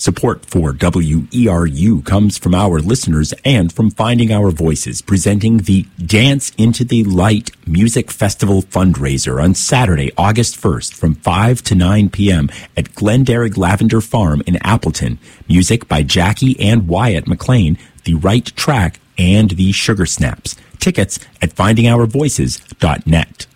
Support for WERU comes from our listeners and from Finding Our Voices, presenting the Dance into the Light Music Festival fundraiser on Saturday, August 1st from 5 to 9 p.m. at Glendarrig Lavender Farm in Appleton. Music by Jackie and Wyatt McLean, The Right Track, and the Sugar Snaps. Tickets at findingourvoices.net.